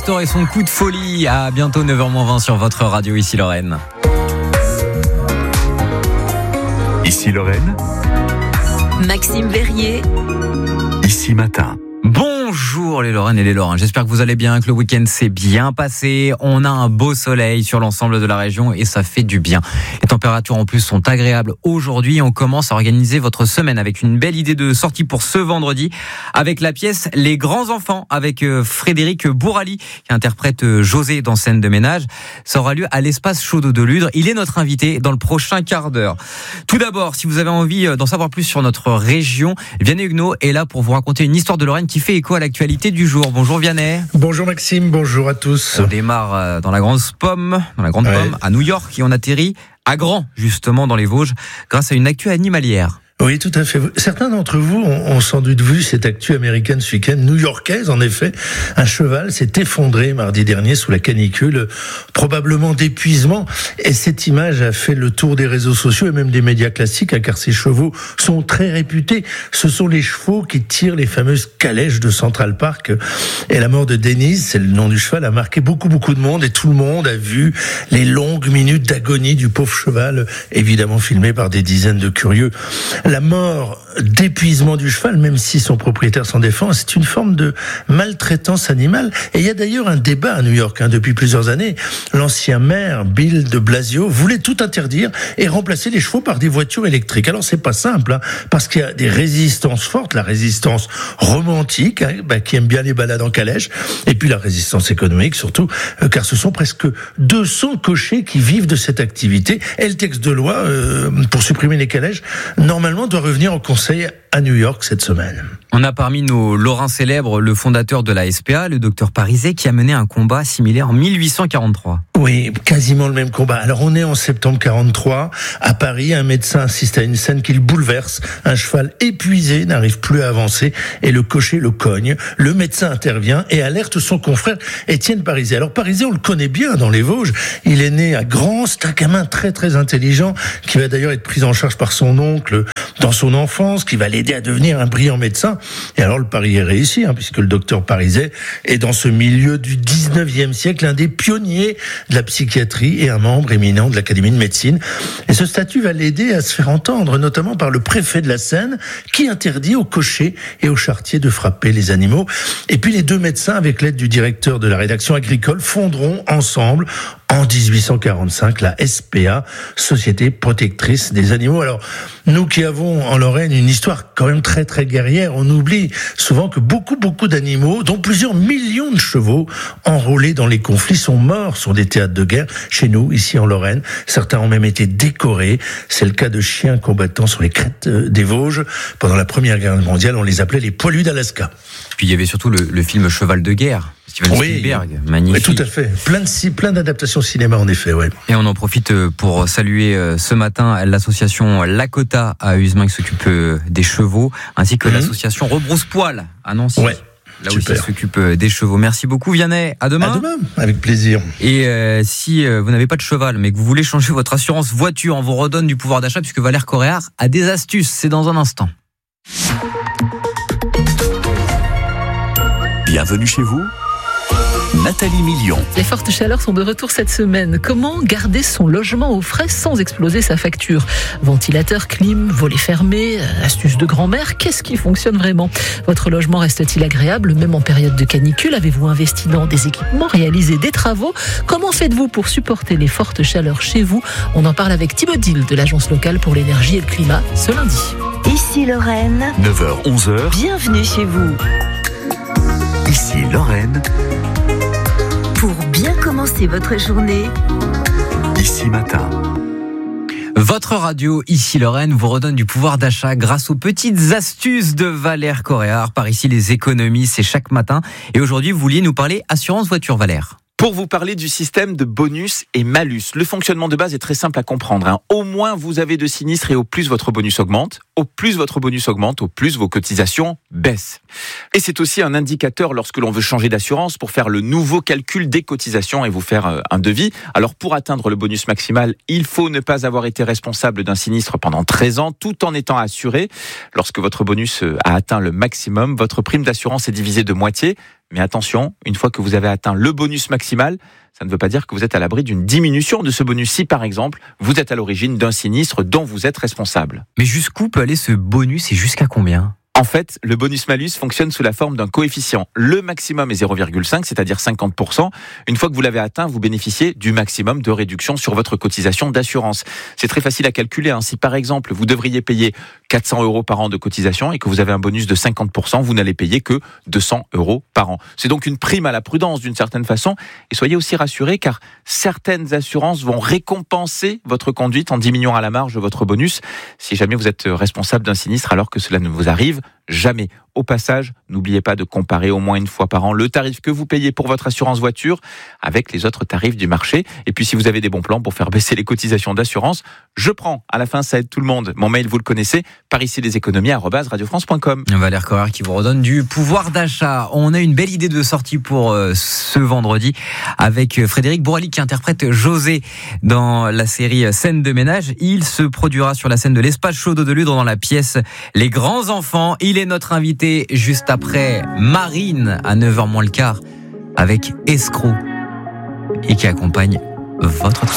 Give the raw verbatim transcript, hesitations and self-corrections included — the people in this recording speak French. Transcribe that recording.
Castor et son coup de folie. À bientôt neuf heures moins vingt sur votre radio. Ici Lorraine. Ici Lorraine. Maxime Verrier. Ici Matin. Bonjour les Lorraines et les Lorrains, j'espère que vous allez bien, que le week-end s'est bien passé. On a un beau soleil sur l'ensemble de la région et ça fait du bien. Les températures en plus sont agréables aujourd'hui. On commence à organiser votre semaine avec une belle idée de sortie pour ce vendredi avec la pièce Les Grands Enfants avec Frédéric Bourali qui interprète José dans Scène de ménage. Ça aura lieu à l'espace Chaudeau de Ludre. Il est notre invité dans le prochain quart d'heure. Tout d'abord, si vous avez envie d'en savoir plus sur notre région, Vianney Huguenot est là pour vous raconter une histoire de Lorraine qui fait écho à l'actualité du jour. Bonjour Vianney. Bonjour Maxime, bonjour à tous. On démarre dans la grande pomme, dans la grande ouais. pomme à New York et on atterrit à Grand, justement dans les Vosges, grâce à une actu animalière. Oui, tout à fait. Certains d'entre vous ont, ont sans doute vu cette actu américaine ce week-end, new-yorkaise en effet. Un cheval s'est effondré mardi dernier sous la canicule, probablement d'épuisement. Et cette image a fait le tour des réseaux sociaux et même des médias classiques, car ces chevaux sont très réputés. Ce sont les chevaux qui tirent les fameuses calèches de Central Park. Et la mort de Denise, c'est le nom du cheval, a marqué beaucoup, beaucoup de monde. Et tout le monde a vu les longues minutes d'agonie du pauvre cheval, évidemment filmées par des dizaines de curieux. La mort d'épuisement du cheval, même si son propriétaire s'en défend, c'est une forme de maltraitance animale. Et il y a d'ailleurs un débat à New York hein, depuis plusieurs années. L'ancien maire Bill de Blasio voulait tout interdire et remplacer les chevaux par des voitures électriques. Alors c'est pas simple, hein, parce qu'il y a des résistances fortes, la résistance romantique, hein, bah, qui aime bien les balades en calèche, et puis la résistance économique surtout, euh, car ce sont presque deux cents cochers qui vivent de cette activité. Et le texte de loi euh, pour supprimer les calèches, normalement, doit revenir au Conseil à New York cette semaine. On a parmi nos Lorrains célèbres le fondateur de la S P A, le docteur Pariset, qui a mené un combat similaire en mille huit cent quarante-trois. Oui, quasiment le même combat. Alors on est en septembre quarante-trois, à Paris, un médecin assiste à une scène qui le bouleverse. Un cheval épuisé n'arrive plus à avancer et le cocher le cogne. Le médecin intervient et alerte son confrère Étienne Pariset. Alors Pariset, on le connaît bien dans les Vosges. Il est né à Grand, c'est un gamin très très intelligent qui va d'ailleurs être pris en charge par son oncle dans son enfance, qui va l'aider à devenir un brillant médecin. Et alors le pari est réussi, hein, puisque le docteur Pariset est dans ce milieu du dix-neuvième siècle, un des pionniers de la psychiatrie et un membre éminent de l'Académie de médecine. Et ce statut va l'aider à se faire entendre, notamment par le préfet de la Seine, qui interdit aux cochers et aux charretiers de frapper les animaux. Et puis les deux médecins, avec l'aide du directeur de la rédaction agricole, fonderont ensemble en dix-huit cent quarante-cinq la S P A, Société protectrice des animaux. Alors, nous qui avons en Lorraine une histoire quand même très très guerrière, on oublie souvent que beaucoup beaucoup d'animaux, dont plusieurs millions de chevaux enrôlés dans les conflits, sont morts sur des théâtres de guerre. Chez nous, ici en Lorraine, certains ont même été décorés. C'est le cas de chiens combattant sur les crêtes des Vosges. Pendant la Première Guerre mondiale, on les appelait les poilus d'Alaska. Puis il y avait surtout le, le film Cheval de guerre. Steven oui, Spielberg, magnifique. Oui, tout à fait. Plein de plein d'adaptations cinéma en effet, ouais. Et on en profite pour saluer ce matin l'association Lakota à Usemin qui s'occupe des chevaux, ainsi que mmh. l'association Rebrousse-Poil à Nancy. Ouais. Là Super. aussi s'occupe des chevaux. Merci beaucoup Vianney. À demain. À demain, avec plaisir. Et euh, si euh, vous n'avez pas de cheval, mais que vous voulez changer votre assurance voiture, on vous redonne du pouvoir d'achat puisque Valère Coréard a des astuces. C'est dans un instant. Bienvenue chez vous. Nathalie Million. Les fortes chaleurs sont de retour cette semaine. Comment garder son logement au frais sans exploser sa facture ? Ventilateur, clim, volets fermés, astuces de grand-mère, qu'est-ce qui fonctionne vraiment ? Votre logement reste-t-il agréable, même en période de canicule ? Avez-vous investi dans des équipements, réalisé des travaux ? Comment faites-vous pour supporter les fortes chaleurs chez vous ? On en parle avec Thibaut Dill de l'Agence locale pour l'énergie et le climat ce lundi. Ici Lorraine. neuf heures onze heures. Bienvenue chez vous. Ici Lorraine. Pour bien commencer votre journée, Ici Matin. Votre radio, ici Lorraine, vous redonne du pouvoir d'achat grâce aux petites astuces de Valère Coréard. Par ici, les économies, c'est chaque matin. Et aujourd'hui, vous vouliez nous parler assurance voiture, Valère. Pour vous parler du système de bonus et malus. Le fonctionnement de base est très simple à comprendre. Hein. Au moins vous avez de sinistres et au plus votre bonus augmente. Au plus votre bonus augmente, au plus vos cotisations baissent. Et c'est aussi un indicateur lorsque l'on veut changer d'assurance pour faire le nouveau calcul des cotisations et vous faire un devis. Alors pour atteindre le bonus maximal, il faut ne pas avoir été responsable d'un sinistre pendant treize ans tout en étant assuré. Lorsque votre bonus a atteint le maximum, votre prime d'assurance est divisée de moitié. Mais attention, une fois que vous avez atteint le bonus maximal, ça ne veut pas dire que vous êtes à l'abri d'une diminution de ce bonus si, par exemple, vous êtes à l'origine d'un sinistre dont vous êtes responsable. Mais jusqu'où peut aller ce bonus et jusqu'à combien ? En fait, le bonus-malus fonctionne sous la forme d'un coefficient. Le maximum est zéro virgule cinq, c'est-à-dire cinquante pour cent. Une fois que vous l'avez atteint, vous bénéficiez du maximum de réduction sur votre cotisation d'assurance. C'est très facile à calculer. Hein. Si par exemple, vous devriez payer quatre cents euros par an de cotisation et que vous avez un bonus de cinquante pour cent, vous n'allez payer que deux cents euros par an. C'est donc une prime à la prudence d'une certaine façon. Et soyez aussi rassurés car certaines assurances vont récompenser votre conduite en diminuant à la marge votre bonus. Si jamais vous êtes responsable d'un sinistre alors que cela ne vous arrive jamais. Au passage, n'oubliez pas de comparer au moins une fois par an le tarif que vous payez pour votre assurance voiture avec les autres tarifs du marché. Et puis si vous avez des bons plans pour faire baisser les cotisations d'assurance, je prends. À la fin, ça aide tout le monde. Mon mail, vous le connaissez, par ici les économies arobase radio france point com. Valère Corrard qui vous redonne du pouvoir d'achat. On a une belle idée de sortie pour euh, ce vendredi avec Frédéric Bourali qui interprète José dans la série Scène de ménage. Il se produira sur la scène de l'Espace Chaudeau de Ludre dans la pièce Les Grands Enfants. Il est notre invité juste après Marine à neuf heures moins le quart avec Escroc et qui accompagne votre travail.